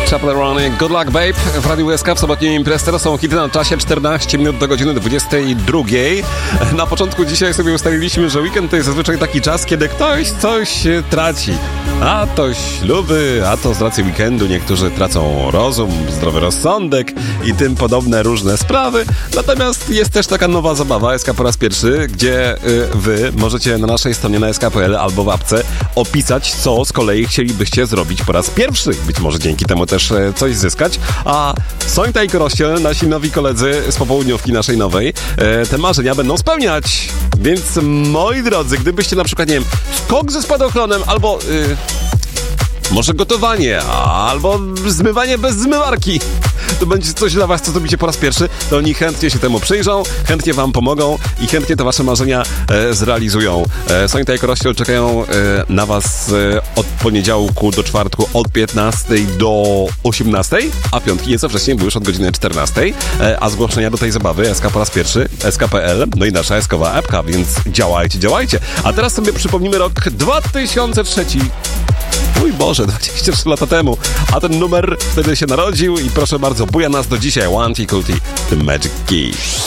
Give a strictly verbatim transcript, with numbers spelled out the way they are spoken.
Chapel Ronnie, Good Luck Babe w Radiu S K w sobotniej imprez. Teraz są hity na czasie czternaście minut do godziny dwudziestej drugiej. Na początku dzisiaj sobie ustaliliśmy, że weekend to jest zazwyczaj taki czas, kiedy ktoś coś traci. A to śluby, a to z racji weekendu niektórzy tracą rozum, zdrowy rozsądek i tym podobne różne sprawy. Natomiast jest też taka nowa zabawa S K po raz pierwszy, gdzie y, wy możecie na naszej stronie na S K kropka P L albo w apce opisać, co z kolei chcielibyście zrobić po raz pierwszy. Być może dzięki temu też e, coś zyskać. A Sońta i Korościel, nasi nowi koledzy z popołudniówki naszej nowej, e, te marzenia będą spełniać. Więc moi drodzy, gdybyście na przykład, nie wiem, skok ze spadochronem albo... Y, może gotowanie, albo zmywanie bez zmywarki. To będzie coś dla was, co zrobicie po raz pierwszy. To oni chętnie się temu przyjrzą, chętnie wam pomogą i chętnie te wasze marzenia e, zrealizują. E, Sońta i Korościel czekają e, na was e, od poniedziałku do czwartku od piętnastej do osiemnastej, a piątki nieco wcześniej, bo już od godziny czternastej. E, a zgłoszenia do tej zabawy S K po raz pierwszy, S K kropka P L, no i nasza eskowa appka, więc działajcie, działajcie. A teraz sobie przypomnimy rok dwa tysiące trzeci. Mój Boże, dwadzieścia trzy lata temu. A ten numer wtedy się narodził i proszę bardzo, buja nas do dzisiaj. One Difficulty, The Magic Key.